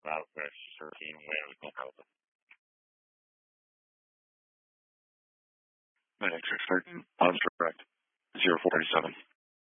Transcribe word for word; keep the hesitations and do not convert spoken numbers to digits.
out with thirteen wind with no problem. Medic six thirteen, positive direct, zero forty-seven.